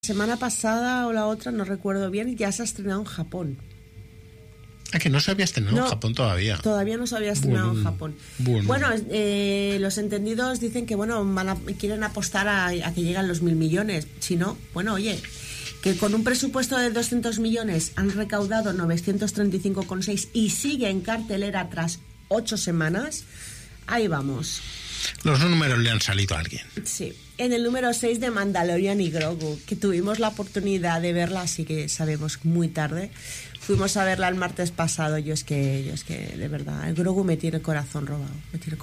Semana pasada o la otra, no recuerdo bien, ya se ha estrenado en Japón. Ah, que no se había estrenado en Japón todavía. Todavía no se había estrenado en Japón. Bueno, los entendidos dicen que quieren apostar a que lleguen los 1.000 millones. Si no, bueno, oye, que con un presupuesto de 200 millones han recaudado 935,6 y sigue en cartelera tras 8 semanas. Ahí vamos. Los números le han salido a alguien. Sí. En el número 6 de Mandalorian y Grogu, que tuvimos la oportunidad de verla, así que sabemos muy tarde. Fuimos a verla el martes pasado. Yo es que de verdad, el Grogu me tiene el corazón robado.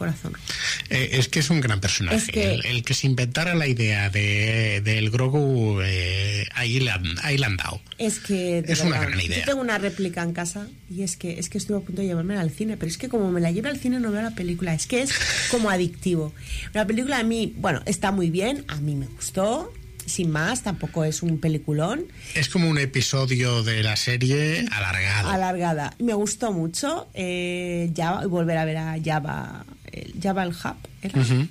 Es que es un gran personaje. Es que el que se inventara la idea del Grogu, ahí le han dado. Es que es una gran idea. Yo tengo una réplica en casa y es que estuve a punto de llevarme al cine, pero es que como me la lleve al cine no veo la película. Es que es como adictivo. La película a mí, está muy bien, a mí me gustó. Sin más, tampoco es un peliculón. Es como un episodio de la serie alargada. Me gustó mucho. Volver a ver a Jabba el Hutt. ¿Era? Uh-huh.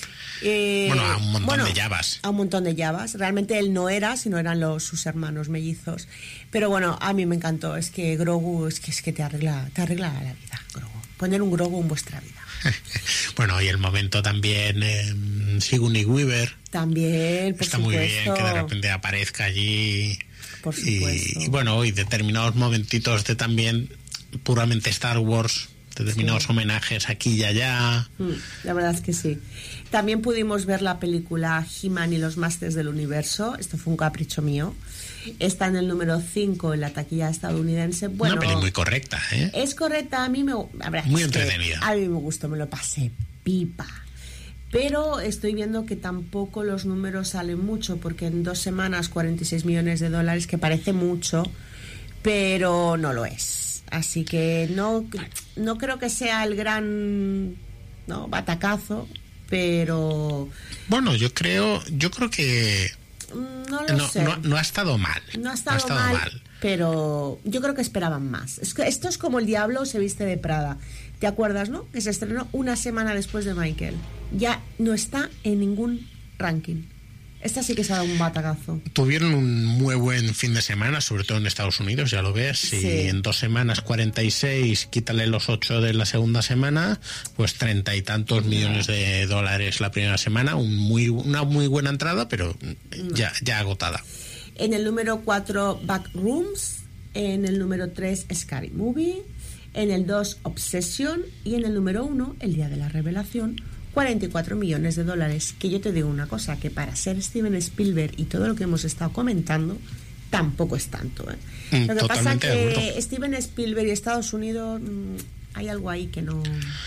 A un montón de Jabbas. A un montón de Jabbas. Realmente él no era, sino eran sus hermanos mellizos. Pero bueno, a mí me encantó. Es que Grogu es que te arregla la vida, Grogu. Poner un Grogu en vuestra vida. Y el momento también, Sigourney Weaver. También, por está supuesto. Muy bien que de repente aparezca allí. Por supuesto. Y determinados momentitos de también puramente Star Wars, determinados homenajes aquí y allá. La verdad es que sí. También pudimos ver la película He-Man y los Masters del Universo. Esto fue un capricho mío. Está en el número 5 en la taquilla estadounidense. Una peli muy correcta, ¿eh? Es correcta, a mí muy entretenida. A mí me gustó, me lo pasé pipa. Pero estoy viendo que tampoco los números salen mucho, porque en 2 semanas $46 millones, que parece mucho, pero no lo es. Así que no creo que sea el gran batacazo, pero yo creo que no lo sé. No ha estado mal. No ha estado mal, pero yo creo que esperaban más. Es que esto es como El Diablo se viste de Prada. ¿Te acuerdas, no? Que se estrenó una semana después de Michael. Ya no está en ningún ranking. Esta sí que se ha dado un batacazo. Tuvieron un muy buen fin de semana, sobre todo en Estados Unidos, ya lo ves. Sí. Y en 2 semanas 46, quítale los 8 de la segunda semana, pues 30 y tantos millones de dólares la primera semana. Una muy buena entrada, pero ya agotada. En el número 4, Backrooms. En el número 3, Scary Movie. En el 2, Obsession. Y en el número 1, El Día de la Revelación, $44 millones. Que yo te digo una cosa, que para ser Steven Spielberg y todo lo que hemos estado comentando, tampoco es tanto, ¿eh? Lo que pasa es que Steven Spielberg y Estados Unidos, hay algo ahí que no...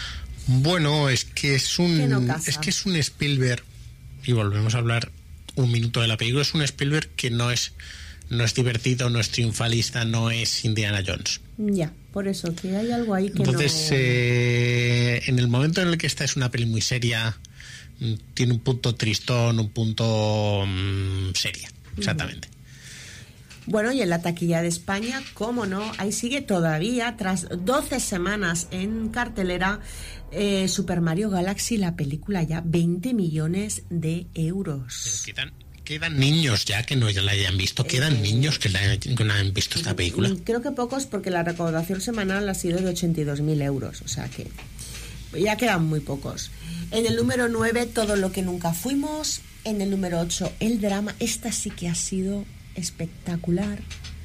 Es que es un Spielberg, y volvemos a hablar un minuto de la película, es un Spielberg que no es divertido, no es triunfalista, no es Indiana Jones. Ya, por eso, que hay algo ahí que Entonces, en el momento en el que esta es una peli muy seria, tiene un punto tristón, un punto seria, exactamente. Y en la taquilla de España, cómo no, ahí sigue todavía, tras 12 semanas en cartelera, Super Mario Galaxy, la película ya, $20 millones. Pero quedan niños ya que no la hayan visto, quedan niños que no han visto esta película. Creo que pocos, porque la recaudación semanal ha sido de 82.000 euros, o sea que ya quedan muy pocos. En el número 9, Todo lo que nunca fuimos. En el número 8, el drama. Esta sí que ha sido espectacular,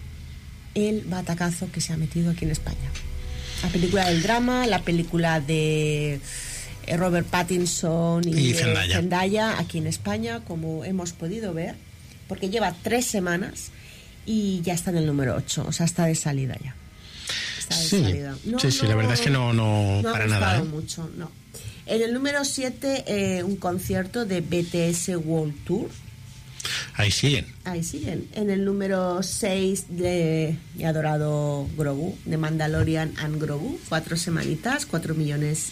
el batacazo que se ha metido aquí en España. La película del drama, la película de Robert Pattinson y Zendaya aquí en España, como hemos podido ver, porque lleva 3 semanas y ya está en el número 8, o sea, está de salida ya. Salida. La verdad es que no para nada. Mucho, no. En el número 7, un concierto de BTS World Tour. Ahí siguen. En el número 6, de mi adorado Grogu, de Mandalorian and Grogu, 4 semanitas, $4,5 millones.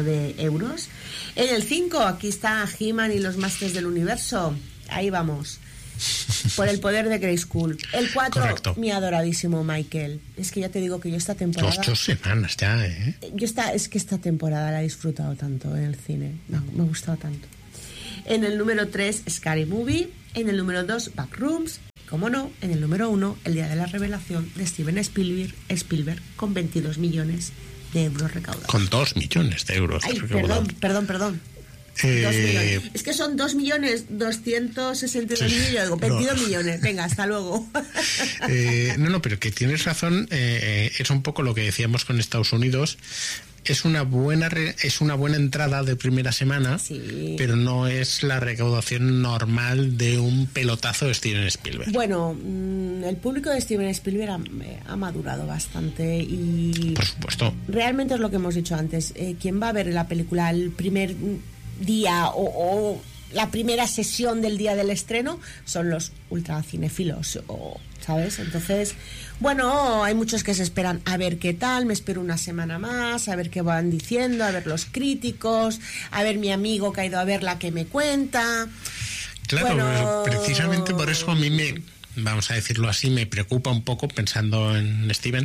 En el 5, aquí está He-Man y los Masters del Universo. Ahí vamos. Por el poder de Grayskull. El 4, correcto. Mi adoradísimo Michael. Es que ya te digo que yo esta temporada... 8 semanas ya, ¿eh? Es que esta temporada la he disfrutado tanto en el cine. Me ha gustado tanto. En el número 3, Scary Movie. En el número 2, Backrooms. Como no, en el número 1, El día de la revelación de Steven Spielberg con 22 millones de euros recaudados. Con 2 millones de euros. Ay, perdón. 2 millones. Es que son 2.262.000. Sí, Yo digo, 22 no. millones. Venga, hasta luego. No, pero que tienes razón. Es un poco lo que decíamos con Estados Unidos. Es una buena entrada de primera semana, Sí. pero no es la recaudación normal de un pelotazo de Steven Spielberg. Bueno, el público de Steven Spielberg ha madurado bastante y Por supuesto. realmente es lo que hemos dicho antes. Quien va a ver la película el primer día o la primera sesión del día del estreno son los ultracinéfilos, ¿sabes? Entonces, bueno, hay muchos que se esperan a ver qué tal, me espero una semana más, a ver qué van diciendo, a ver los críticos, a ver mi amigo que ha ido a verla que me cuenta. Claro, Bueno, precisamente por eso a mí vamos a decirlo así, me preocupa un poco pensando en Steven,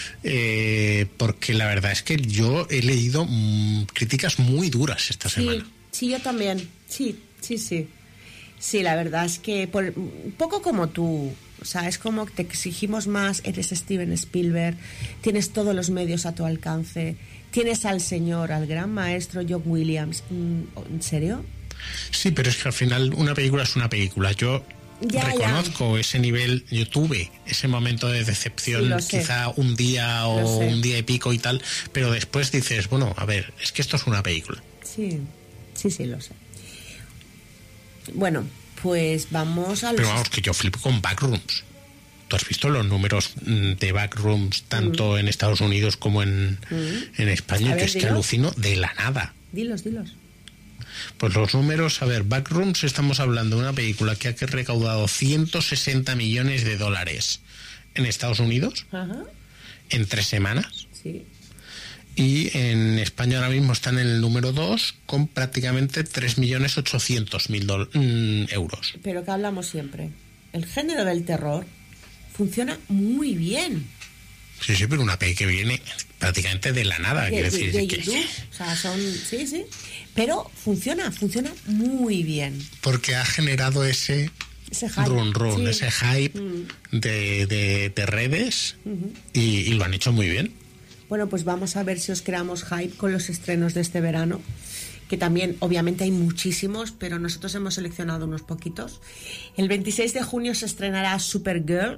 porque la verdad es que yo he leído críticas muy duras esta semana. Sí, yo también. Sí. Sí, la verdad es que un poco como tú, o sea, es como que te exigimos más, eres Steven Spielberg, tienes todos los medios a tu alcance, tienes al gran maestro John Williams. ¿En serio? Sí, pero es que al final una película es una película. Yo reconozco ese nivel, yo tuve ese momento de decepción, Sí, lo sé. quizá un día o Lo sé. un día y pico y tal, pero después dices, bueno, a ver, es que esto es una película. Sí, lo sé. Bueno, pues vamos a los... Pero vamos, que yo flipo con Backrooms. ¿Tú has visto los números de Backrooms tanto en Estados Unidos como en España? A ver, Que es que dilos. alucino de la nada. Dilos. Pues los números, a ver, Backrooms, estamos hablando de una película que ha recaudado 160 millones de dólares en Estados Unidos Ajá, en 3 semanas. sí. Y en España ahora mismo está en el número 2 con prácticamente 3.800.000 euros. Pero que hablamos siempre. El género del terror funciona muy bien. Sí, pero una peli que viene prácticamente de la nada, quiero decir. de que- YouTube. O sea, sí. Pero funciona muy bien. porque ha generado ese Ese hype. run, Sí. ese hype de redes y lo han hecho muy bien. Bueno, pues vamos a ver si os creamos hype con los estrenos de este verano, que también obviamente hay muchísimos, pero nosotros hemos seleccionado unos poquitos. El 26 de junio se estrenará Supergirl,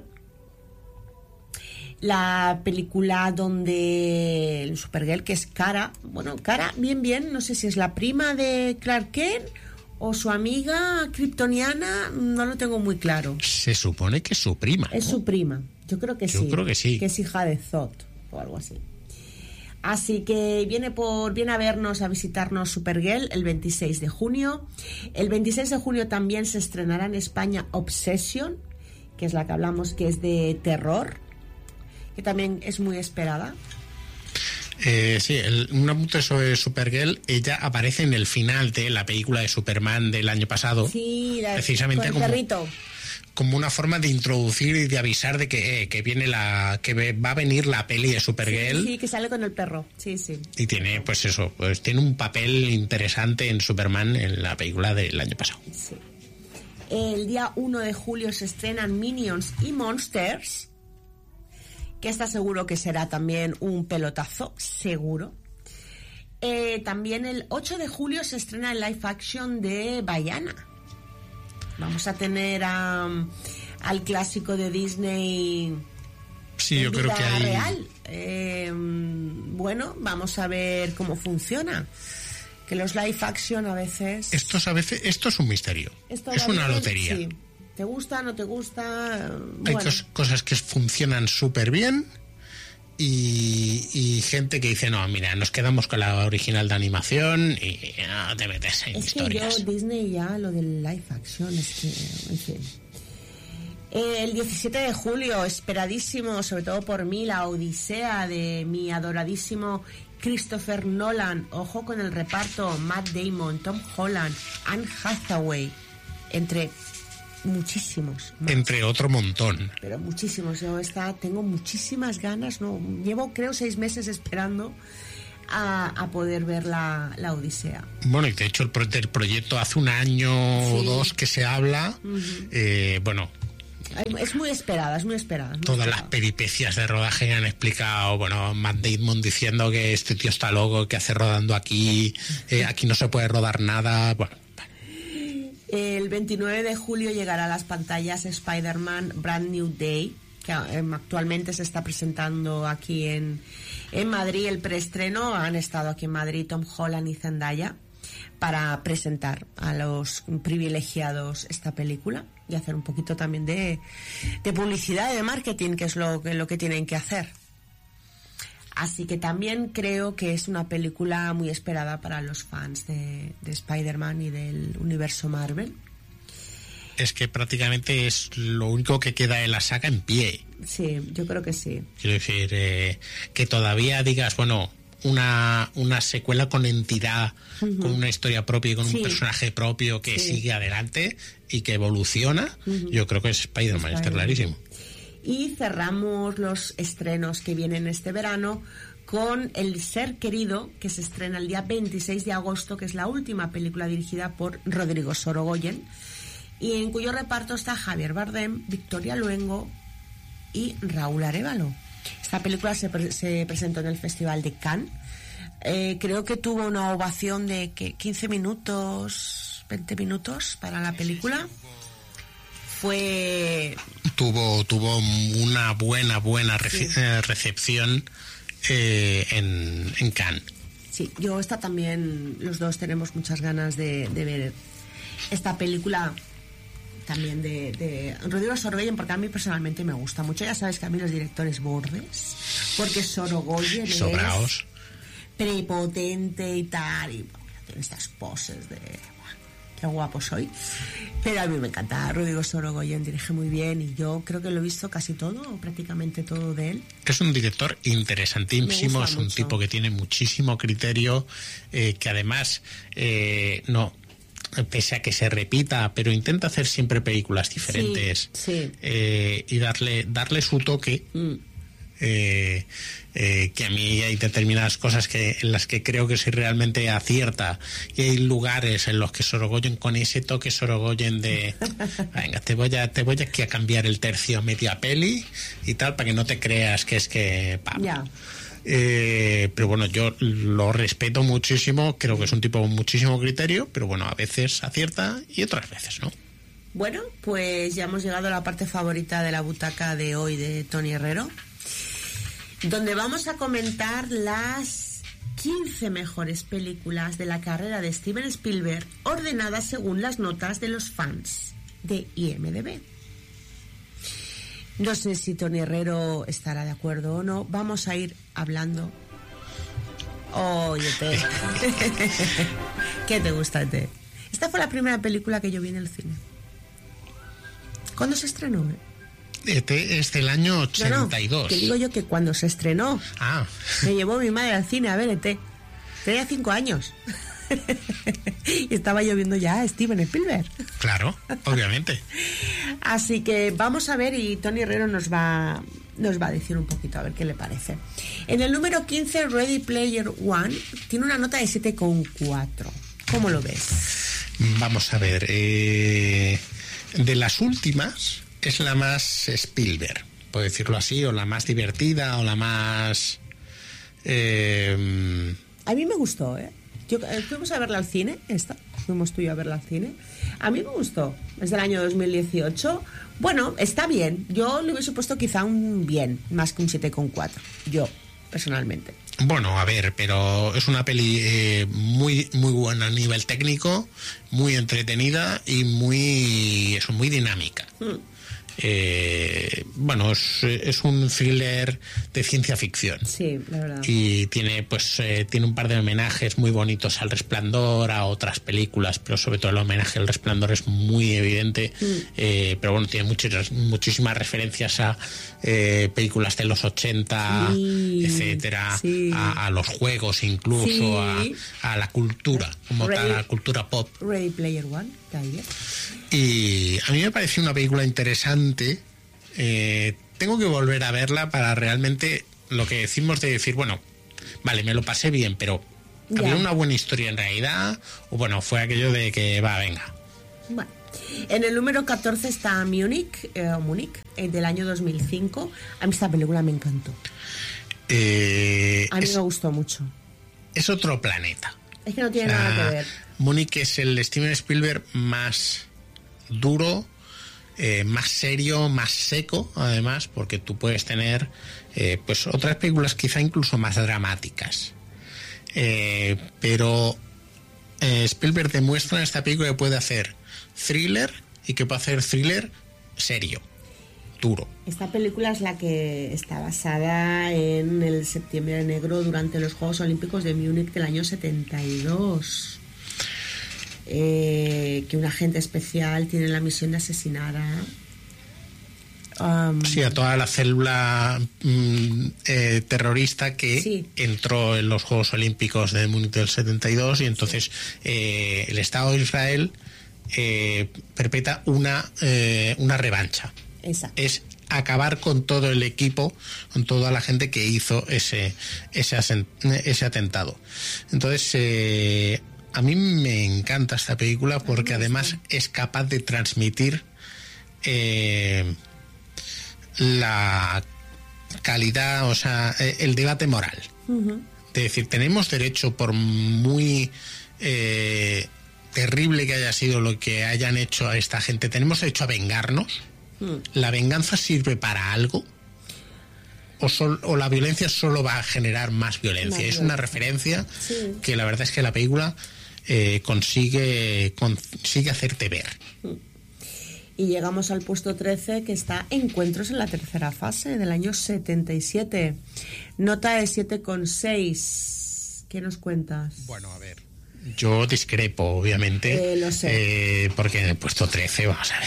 la película donde Supergirl, que es Kara, bien, no sé si es la prima de Clark Kent o su amiga kryptoniana, no lo tengo muy claro. Se supone que es su prima, Es ¿no? su prima, yo creo que Yo sí. creo que sí. Que es hija de Zod o algo así. Así que viene a vernos, a visitarnos Supergirl el 26 de junio. El 26 de junio también se estrenará en España Obsession, que es la que hablamos, que es de terror, que también es muy esperada. Sí, un apunte sobre Supergirl. Ella aparece en el final de la película de Superman del año pasado. Sí, precisamente con el perrito. como una forma de introducir y de avisar de que viene va a venir la peli de Supergirl. Sí, que sale con el perro. Sí. Y tiene, pues eso, tiene un papel interesante en Superman en la película del año pasado. Sí. El día 1 de julio se estrenan Minions y Monsters, que está seguro que será también un pelotazo, seguro. También el 8 de julio se estrena el live action de Vaiana. Vamos a tener al clásico de Disney. Sí, yo creo que hay... real. Bueno, vamos a ver cómo funciona. Que los live action a veces... Esto es un misterio. Esto es va una bien, lotería. sí. ¿Te gusta, no te gusta? Hay Bueno. cosas que funcionan súper bien y gente que dice, no, mira, nos quedamos con la original de animación y no te metes en Es historias. que yo, Disney ya, lo del live action, es que, en fin. El 17 de julio, esperadísimo, sobre todo por mí, la odisea de mi adoradísimo Christopher Nolan. Ojo con el reparto: Matt Damon, Tom Holland, Anne Hathaway, entre muchísimos más. Entre otro montón. Pero muchísimos. Yo tengo muchísimas ganas, no, llevo creo 6 meses esperando a poder ver la Odisea. Bueno, y de hecho el proyecto hace un año o dos que se habla. Bueno, es muy esperada, Todas las peripecias de rodaje han explicado, bueno, Matt Damon diciendo que este tío está loco, que hace rodando aquí, aquí no se puede rodar nada. Bueno. El 29 de julio llegará a las pantallas Spider-Man Brand New Day, que actualmente se está presentando aquí en Madrid. El preestreno, han estado aquí en Madrid Tom Holland y Zendaya para presentar a los privilegiados esta película y hacer un poquito también de publicidad y de marketing, que es lo que tienen que hacer. Así que también creo que es una película muy esperada para los fans de Spider-Man y del universo Marvel. Es que prácticamente es lo único que queda de la saga en pie. Sí, yo creo que sí. Quiero decir, que todavía digas, bueno, una secuela con entidad, con una historia propia y con un personaje propio que sigue adelante y que evoluciona, yo creo que es Spider-Man, está clarísimo. Y cerramos los estrenos que vienen este verano con El Ser Querido, que se estrena el día 26 de agosto, que es la última película dirigida por Rodrigo Sorogoyen, y en cuyo reparto está Javier Bardem, Victoria Luengo y Raúl Arévalo. Esta película se presentó en el Festival de Cannes. Creo que tuvo una ovación de 15 minutos, 20 minutos para la película. Tuvo una buena recepción en Cannes. Sí, yo también, los dos tenemos muchas ganas de ver esta película también de Rodrigo Sorogoyen, porque a mí personalmente me gusta mucho. Ya sabes que a mí los directores bordes, porque Sorogoyen Sobraos. Es prepotente y tal, y bueno, tiene estas poses de qué guapo soy. Pero a mí me encanta Rodrigo Sorogoyen, dirige muy bien y yo creo que lo he visto casi todo, o prácticamente todo de él. Es un director interesantísimo, es un tipo que tiene muchísimo criterio, que además pese a que se repita, pero intenta hacer siempre películas diferentes, y darle su toque. Que a mí hay determinadas cosas en las que creo que sí realmente acierta, y hay lugares en los que Sorogoyen, con ese toque Sorogoyen de venga, te voy aquí a cambiar el tercio a media peli y tal, para que no te creas que es que pero bueno, yo lo respeto muchísimo, creo que es un tipo con muchísimo criterio, pero bueno, a veces acierta y otras veces no. Bueno, pues ya hemos llegado a la parte favorita de la butaca de hoy de Tony Herrero, donde vamos a comentar las 15 mejores películas de la carrera de Steven Spielberg, ordenadas según las notas de los fans de IMDb. No sé si Tony Herrero estará de acuerdo o no. Vamos a ir hablando. Oye, Té. ¿Qué te gusta, Té? Esta fue la primera película que yo vi en el cine. ¿Cuándo se estrenó? Es del año 82. No, que digo yo que cuando se estrenó. Me llevó mi madre al cine a ver ET. Tenía 5 años. Y estaba yo viendo ya a Steven Spielberg. Claro, obviamente. Así que vamos a ver, y Tony Herrero nos va a decir un poquito a ver qué le parece. En el número 15, Ready Player One tiene una nota de 7,4. ¿Cómo lo ves? Vamos a ver, de las últimas es la más Spielberg, por decirlo así, o la más divertida, o la más A mí me gustó, fuimos a verla al cine, fuimos tú y yo a verla al cine. A mí me gustó, es del año 2018. Bueno, está bien. Yo le hubiese puesto quizá un bien, más que un 7,4. Yo, personalmente. Bueno, a ver, pero es una peli muy buena a nivel técnico, muy entretenida y muy dinámica. Bueno, es un thriller de ciencia ficción. Sí, la verdad. Y tiene un par de homenajes muy bonitos al Resplandor, a otras películas, pero sobre todo el homenaje al Resplandor es muy evidente. Pero bueno, tiene muchísimas referencias a películas de los 80, etcétera, a los juegos incluso, a la cultura, como tal, a la cultura pop. Ready Player One, y a mí me pareció una película interesante. Tengo que volver a verla para realmente lo que decimos de decir, bueno, vale, me lo pasé bien, pero ¿había una buena historia en realidad? O bueno, fue aquello de que, venga. Bueno. En el número 14 está Múnich, del año 2005. A mí esta película me encantó. A mí me gustó mucho. Es otro planeta. Es que no tiene nada que ver. Múnich es el Steven Spielberg más duro, más serio, más seco, además, porque tú puedes tener pues otras películas quizá incluso más dramáticas. Pero Spielberg demuestra en esta película que puede hacer thriller y que puede hacer thriller serio, duro. Esta película es la que está basada en el Septiembre Negro durante los Juegos Olímpicos de Múnich del año 72. Que un agente especial tiene la misión de asesinar a toda la célula terrorista que entró en los Juegos Olímpicos de Múnich del 72, y entonces el Estado de Israel perpetra una revancha. Exacto. Es acabar con todo el equipo, con toda la gente que hizo ese atentado. Entonces a mí me encanta esta película porque además es capaz de transmitir la calidad, o sea, el debate moral. Es decir, tenemos derecho, por muy terrible que haya sido lo que hayan hecho a esta gente, tenemos derecho a vengarnos. ¿La venganza sirve para algo? ¿O la violencia solo va a generar más violencia? Es una referencia que la verdad es que la película consigue hacerte ver. Y llegamos al puesto 13, que está Encuentros en la tercera fase, del año 77. Nota de 7,6. ¿Qué nos cuentas? Bueno, a ver, yo discrepo, obviamente. Lo sé. Porque en el puesto 13, vamos a ver.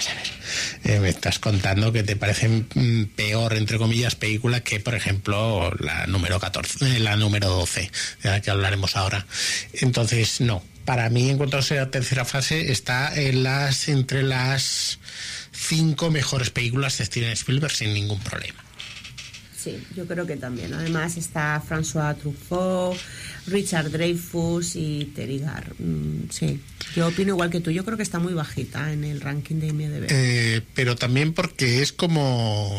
Me estás contando que te parecen peor, entre comillas, películas que, por ejemplo, la número 14, la número 12, de la que hablaremos ahora. Entonces, no. Para mí, Encuentros en la tercera fase está entre las 5 mejores películas de Steven Spielberg sin ningún problema. Sí, yo creo que también. Además está François Truffaut, Richard Dreyfuss y Terry Garr. Sí, yo opino igual que tú. Yo creo que está muy bajita en el ranking de IMDb. Pero también porque es como...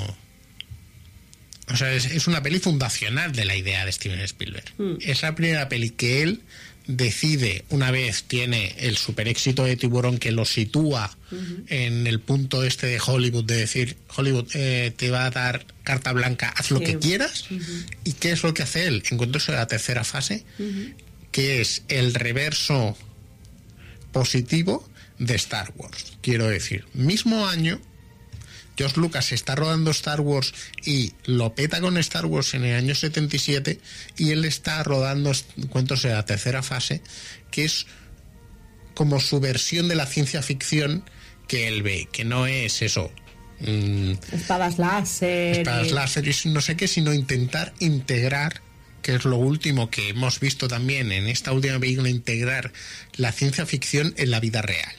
O sea, es una peli fundacional de la idea de Steven Spielberg. Es la primera peli que él decide, una vez tiene el super éxito de Tiburón que lo sitúa en el punto este de Hollywood, de decir, Hollywood te va a dar carta blanca, haz lo que quieras. ¿Y qué es lo que hace él? Encuentros en la tercera fase, que es el reverso positivo de Star Wars. Quiero decir, mismo año, George Lucas está rodando Star Wars y lo peta con Star Wars en el año 77, y él está rodando Encuentros en la tercera fase, que es como su versión de la ciencia ficción que él ve, que no es eso. Espadas láser y no sé qué, sino intentar integrar, que es lo último que hemos visto también en esta última película, integrar la ciencia ficción en la vida real.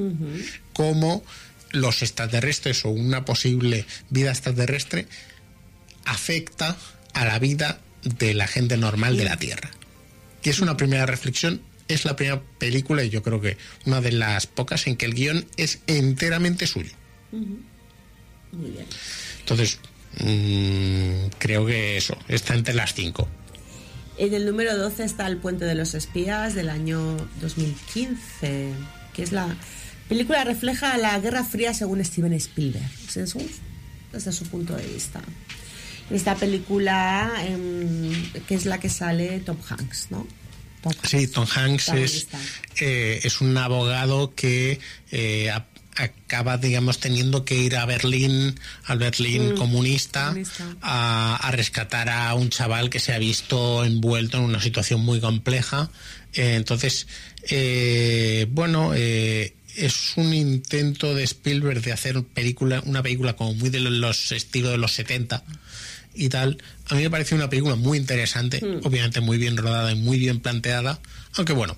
Como los extraterrestres o una posible vida extraterrestre afecta a la vida de la gente normal de la Tierra. Y es una primera reflexión, es la primera película, y yo creo que una de las pocas en que el guión es enteramente suyo. Muy bien. Entonces, creo que eso, está entre las 5. En el número 12 está El Puente de los Espías, del año 2015, que es la película refleja la Guerra Fría según Steven Spielberg, desde su punto de vista. En esta película, que es la que sale Tom Hanks, ¿no? Sí, Tom Hanks es un abogado que acaba, digamos, teniendo que ir a Berlín, al Berlín comunista, a rescatar a un chaval que se ha visto envuelto en una situación muy compleja. Entonces, es un intento de Spielberg de hacer una película como muy de los estilos de los 70 y tal. A mí me parece una película muy interesante, obviamente muy bien rodada y muy bien planteada, aunque bueno,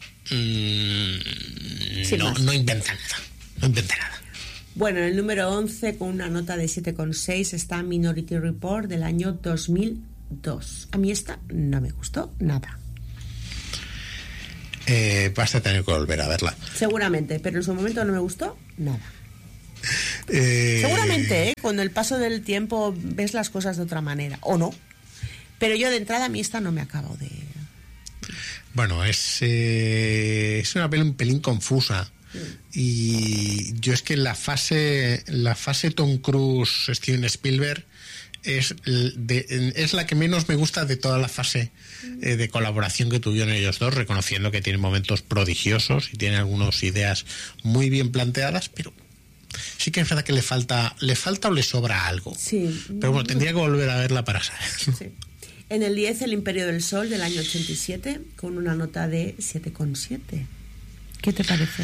no inventa nada. Bueno, en el número 11, con una nota de 7,6, está Minority Report, del año 2000. 2. A mí esta no me gustó nada. Vas a tener que volver a verla. Seguramente, pero en su momento no me gustó nada. Seguramente, con el paso del tiempo ves las cosas de otra manera, o no. Pero yo de entrada a mí esta no me acabo de... Bueno, es una peli un pelín confusa. Y yo es que la fase Tom Cruise, Steven Spielberg es la que menos me gusta de toda la fase de colaboración que tuvieron ellos dos, reconociendo que tienen momentos prodigiosos y tienen algunas ideas muy bien planteadas, pero sí que es verdad que le falta o le sobra algo. Sí. Pero bueno, tendría que volver a verla para saber. Sí. En el 10, El Imperio del Sol, del año 87, con una nota de 7,7. ¿Qué te parece?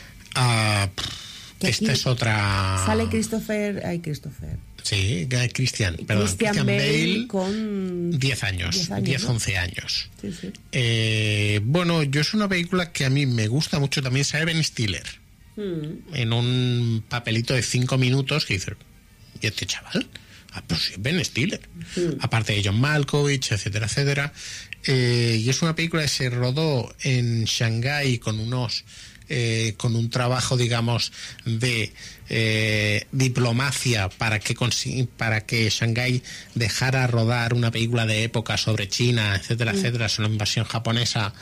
Esta es otra... Sale Christopher... Sí, Christian Bale con 10 años, 11 años. Sí, sí. Bueno, yo es una película que a mí me gusta mucho, también sale Ben Stiller en un papelito de 5 minutos que dice, ¿y este chaval? Pues sí, Ben Stiller. Aparte de John Malkovich, etcétera, etcétera. Y es una película que se rodó en Shanghái con un trabajo, digamos, de diplomacia para que Shanghái dejara rodar una película de época sobre China, etcétera, etcétera, sobre la invasión japonesa.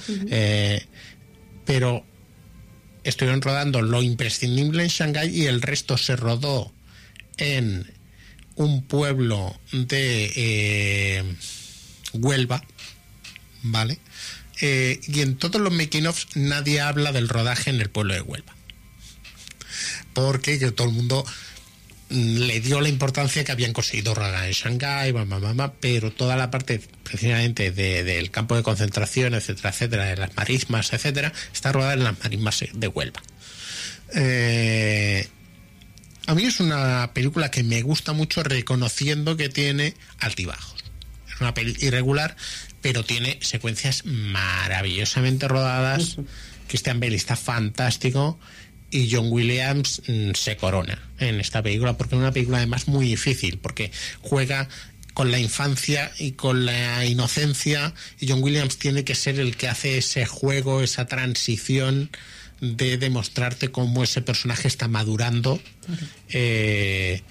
Pero estuvieron rodando lo imprescindible en Shanghái y el resto se rodó en un pueblo de Huelva, ¿vale? Y en todos los making-ofs nadie habla del rodaje en el pueblo de Huelva, porque todo el mundo le dio la importancia que habían conseguido rodar en Shanghái, pero toda la parte precisamente del campo de concentración, etcétera, etcétera, de las marismas, etcétera, está rodada en las marismas de Huelva. A mí es una película que me gusta mucho, reconociendo que tiene altibajos. Es una peli irregular, pero tiene secuencias maravillosamente rodadas. Christian Bale está fantástico y John Williams se corona en esta película, porque es una película además muy difícil, porque juega con la infancia y con la inocencia, y John Williams tiene que ser el que hace ese juego, esa transición de demostrarte cómo ese personaje está madurando. Es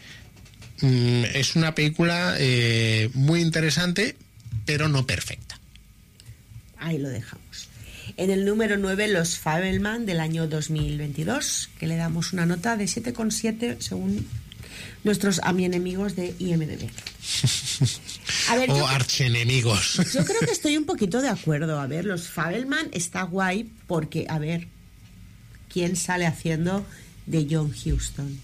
una película muy interesante, pero no perfecta. Ahí lo dejamos. En el número 9, Los Fabelman, del año 2022, que le damos una nota de 7,7 según nuestros enemigos de IMDb. A ver, archienemigos. Yo creo que estoy un poquito de acuerdo. A ver, Los Fabelman está guay porque, a ver, ¿quién sale haciendo de John Huston?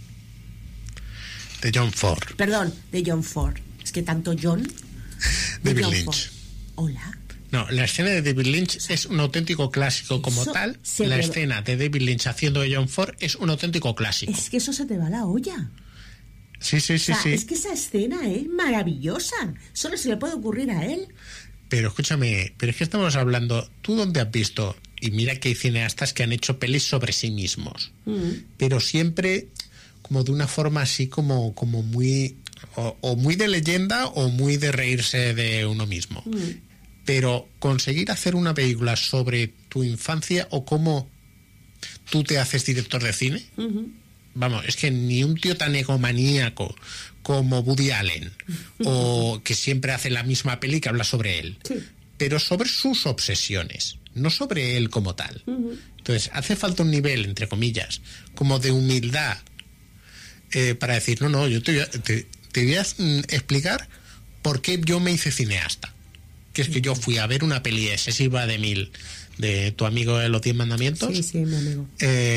De John Ford. Perdón, de John Ford. Es que tanto John... David John Lynch. Ford. Hola. No, la escena de David Lynch es un auténtico clásico como tal. La escena de David Lynch haciendo de John Ford es un auténtico clásico. Es que eso se te va a la olla. Sí. Es que esa escena es maravillosa. Solo se le puede ocurrir a él. Pero escúchame, pero es que estamos hablando... ¿Tú dónde has visto? Y mira que hay cineastas que han hecho pelis sobre sí mismos. Pero siempre como de una forma así como muy... O muy de leyenda o muy de reírse de uno mismo. Pero conseguir hacer una película sobre tu infancia o cómo tú te haces director de cine, vamos, es que ni un tío tan egomaníaco como Woody Allen, o que siempre hace la misma peli que habla sobre él, pero sobre sus obsesiones, no sobre él como tal. Entonces hace falta un nivel, entre comillas, como de humildad, para decir, no, yo te voy a explicar por qué yo me hice cineasta. Que es que yo fui a ver una peli excesiva de tu amigo de los 10 mandamientos. Sí, mi amigo.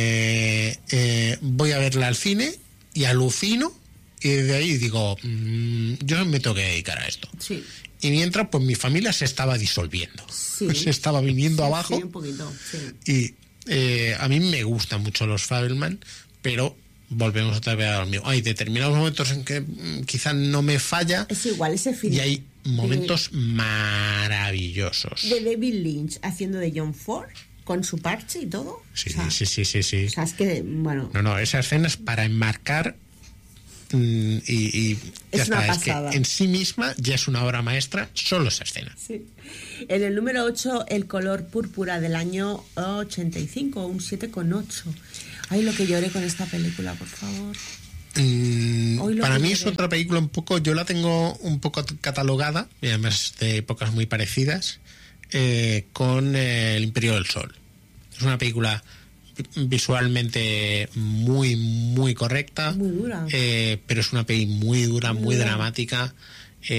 Voy a verla al cine y alucino, y desde ahí digo, yo me tengo que dedicar a esto. Sí. Y mientras, pues mi familia se estaba disolviendo. Sí. Se estaba viniendo abajo. Sí, un poquito, sí. Y a mí me gustan mucho los Fabelman, pero volvemos otra vez a lo mismo. Hay determinados momentos en que quizás no me falla. Es igual ese film. Y hay momentos maravillosos. De David Lynch haciendo de John Ford con su parche y todo. Sí. O sea, es que, bueno. No, esa escena es para enmarcar y ya es una está. pasada. Es que en sí misma ya es una obra maestra solo esa escena. Sí. En el número 8, El color púrpura, del año 85, un 7,8. Ay, lo que lloré con esta película, por favor. Para mí es otra película un poco, yo la tengo un poco catalogada, y además de épocas muy parecidas, con El Imperio del Sol. Es una película visualmente muy, muy correcta, muy dura. pero es una peli muy dura, muy dramática. Yo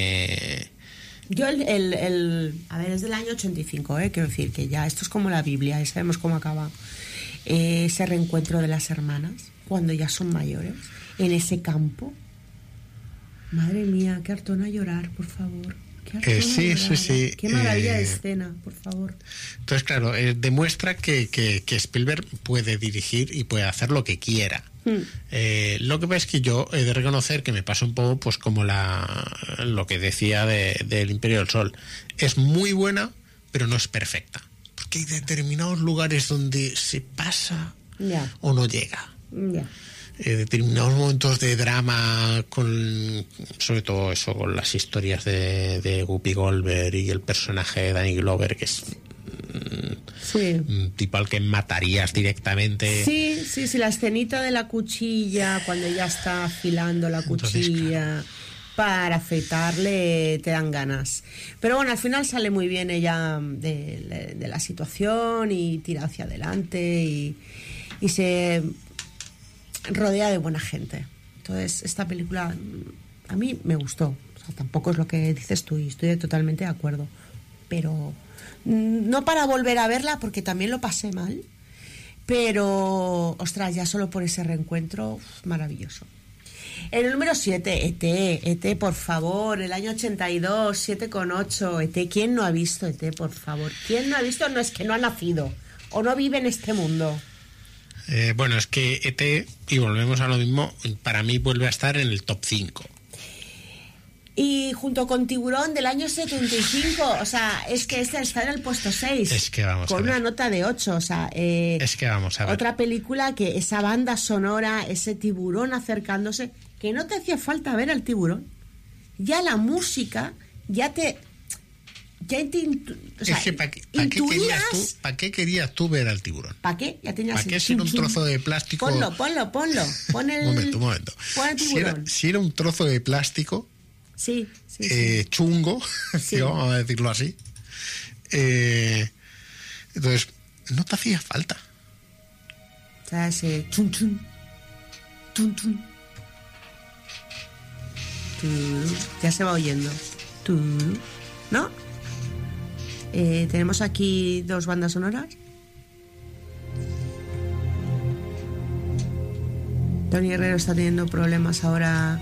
a ver, es del año 85, quiero decir que ya esto es como la Biblia, ya sabemos cómo acaba. Ese reencuentro de las hermanas cuando ya son mayores en ese campo. Madre mía, qué hartón a llorar, por favor. Sí. Qué maravilla de escena, por favor. Entonces, claro, demuestra que Spielberg puede dirigir y puede hacer lo que quiera. Lo que pasa es que yo he de reconocer que me pasa un poco pues como lo que decía del Imperio del Sol. Es muy buena, pero no es perfecta. Porque hay determinados lugares donde se pasa o no llega. Determinados momentos de drama, sobre todo eso, con las historias de Whoopi Goldberg y el personaje de Danny Glover, que es un tipo al que matarías directamente. Sí, la escenita de la cuchilla, cuando ella está afilando la cuchilla. Para afeitarle te dan ganas. Pero bueno, al final sale muy bien ella de la situación y tira hacia adelante y se rodea de buena gente. Entonces, esta película a mí me gustó. O sea, tampoco es lo que dices tú y estoy totalmente de acuerdo. Pero no para volver a verla, porque también lo pasé mal. Pero, ostras, ya solo por ese reencuentro, maravilloso. En el número 7, E.T., por favor, el año 82, 7,8. E.T., ¿quién no ha visto E.T., por favor? ¿Quién no ha visto? No es que no ha nacido o no vive en este mundo. Bueno, es que E.T., y volvemos a lo mismo, para mí vuelve a estar en el top 5. Y junto con Tiburón del año 75, o sea, es que esta está en el puesto 6. Es que vamos con a ver. Una nota de 8, o sea... es que vamos a ver. Otra película que esa banda sonora, ese tiburón acercándose, que no te hacía falta ver al tiburón. Ya la música, ya te... o sea, es que ¿para qué querías tú ver al tiburón? ¿Para qué? Ya tenías... ¿Para qué si era un trozo de plástico? Ponlo. Pon el... Un momento. Pon el tiburón. Si era un trozo de plástico... Sí. Chungo, vamos a decirlo así. Entonces, no te hacía falta. O sea, ese chun chun, tun tun. Ya se va oyendo. ¿No? Tenemos aquí dos bandas sonoras. Tony Herrero está teniendo problemas ahora.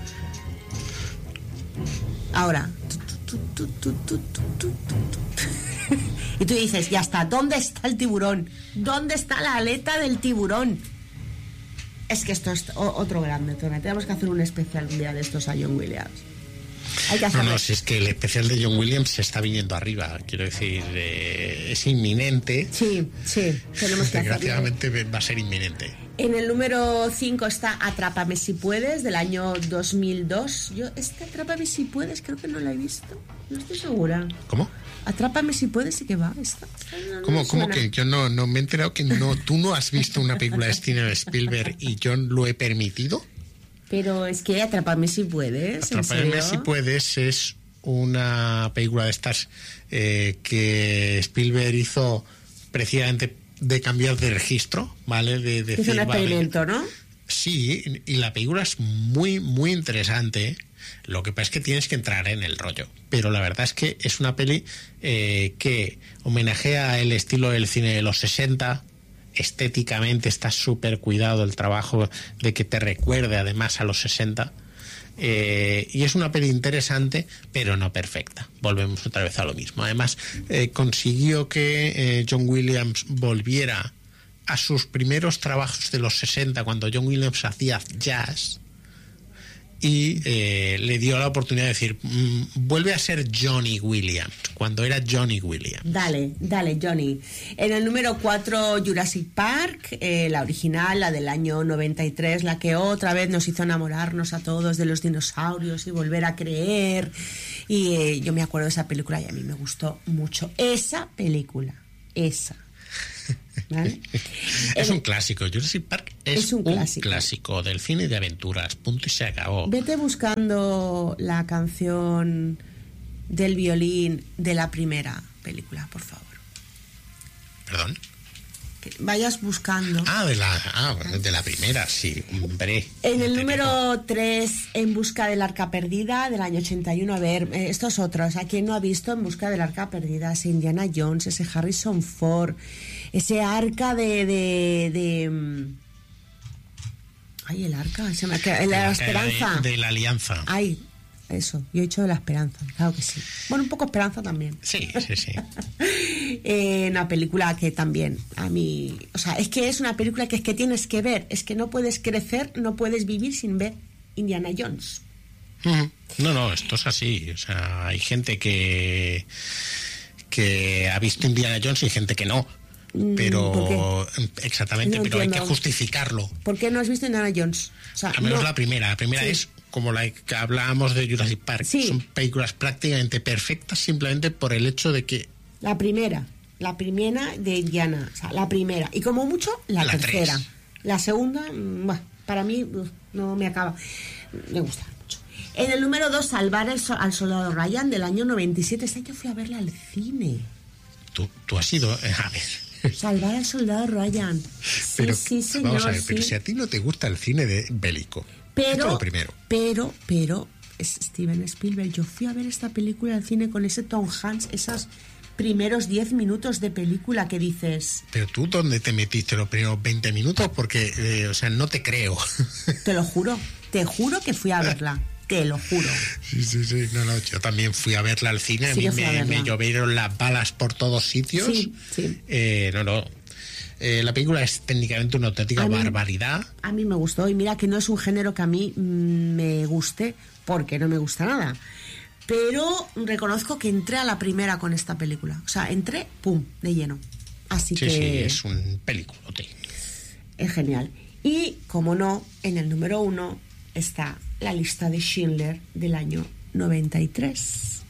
Y tú dices, ya está, ¿dónde está el tiburón? ¿Dónde está la aleta del tiburón? Es que esto es otro grande, Tony. Tenemos que hacer un especial un día de estos a John Williams. Hay que hacerlo. No, si es que el especial de John Williams se está viniendo arriba, quiero decir, es inminente. Sí, tenemos que hacerlo. Desgraciadamente va a ser inminente. En el número 5 está Atrápame si puedes, del año 2002. Yo, Atrápame si puedes, creo que no la he visto. No estoy segura. ¿Cómo? Atrápame si puedes, ¿y qué va? ¿Cómo que? Yo no me he enterado que tú no has visto una película de Steven Spielberg y yo lo he permitido. Pero es que Atrápame si puedes. Atrápame si puedes es una película de estas que Spielberg hizo precisamente de cambiar de registro, ¿vale? Es un experimento, ¿no? Sí, y la película es muy, muy interesante. Lo que pasa es que tienes que entrar en el rollo. Pero la verdad es que es una peli que homenajea el estilo del cine de los 60. Estéticamente está súper cuidado el trabajo de que te recuerde además a los 60. Y es una peli interesante, pero no perfecta. Volvemos otra vez a lo mismo. Además, consiguió que John Williams volviera a sus primeros trabajos de los 60, cuando John Williams hacía jazz. y le dio la oportunidad de decir, vuelve a ser Johnny Williams, cuando era Johnny Williams. Dale, Johnny. En el número 4, Jurassic Park, la original, la del año 93, la que otra vez nos hizo enamorarnos a todos de los dinosaurios y volver a creer. Y yo me acuerdo de esa película y a mí me gustó mucho esa película. ¿Vale? Es un clásico. Jurassic Park es un clásico del cine de aventuras. Punto y se acabó. Vete buscando la canción del violín de la primera película, por favor. ¿Perdón? Que vayas buscando. De la primera, sí, hombre. En el número 3, En busca del arca perdida, del año 81. A ver, estos otros. ¿A quién no ha visto En busca del arca perdida? Ese Indiana Jones, ese Harrison Ford, ese arca ay, el arca, la esperanza. De la alianza. Ay, eso, yo he dicho de la esperanza, claro que sí. Bueno, un poco esperanza también. Sí. Una película que también a mí, o sea, es que es una película que es que tienes que ver, es que no puedes crecer, no puedes vivir sin ver Indiana Jones. No, esto es así. O sea, hay gente que ha visto Indiana Jones y gente que no. Pero exactamente, pero hay que justificarlo. ¿Por qué no has visto Indiana Jones? O sea, al menos la primera sí. Es como la que hablábamos de Jurassic Park. Sí. Son películas prácticamente perfectas simplemente por el hecho de que la primera de Indiana, o sea, la primera, y como mucho la tercera. 3. La segunda, para mí no me acaba. Me gusta mucho. En el número 2, Salvar al soldado Ryan, del año 97. Yo fui a verla al cine. Tú has ido, a ver. Salvar al soldado Ryan. Sí, señor. Vamos a ver, sí. pero si a ti no te gusta el cine de bélico, esto es lo primero. Pero es Steven Spielberg. Yo fui a ver esta película al cine con ese Tom Hanks, esos primeros 10 minutos de película que dices. Pero tú, ¿dónde te metiste los primeros 20 minutos? Porque, no te creo. Te lo juro que fui a verla. Te lo juro. Sí. No, yo también fui a verla al cine. Sí, a mí me llovieron las balas por todos sitios. Sí. La película es técnicamente una auténtica barbaridad. A mí me gustó. Y mira que no es un género que a mí me guste, porque no me gusta nada. Pero reconozco que entré a la primera con esta película. O sea, entré, ¡pum!, de lleno. Así que... Sí, es un peliculote. Es genial. Y, como no, en el número 1 está La lista de Schindler del año 93.